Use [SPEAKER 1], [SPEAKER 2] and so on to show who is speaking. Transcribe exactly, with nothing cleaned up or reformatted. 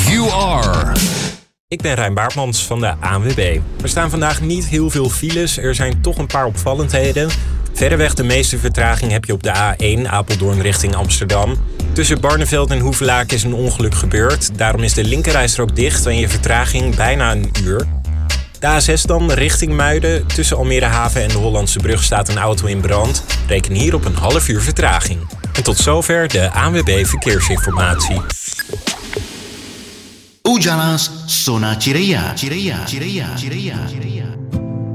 [SPEAKER 1] You are.
[SPEAKER 2] Ik ben Rijn Baartmans van de A N W B. Er staan vandaag niet heel veel files, er zijn toch een paar opvallendheden. Verreweg de meeste vertraging heb je op de A één Apeldoorn richting Amsterdam. Tussen Barneveld en Hoevelaken is een ongeluk gebeurd. Daarom is de linkerrijstrook dicht en je vertraging bijna een uur. De A zes dan richting Muiden. Tussen Almere Haven en de Hollandse Brug staat een auto in brand. Reken hier op een half uur vertraging. En tot zover de A N W B Verkeersinformatie.
[SPEAKER 3] Ujalas Sona Cireia, Cireia, Cireia, Cireia, Cireia.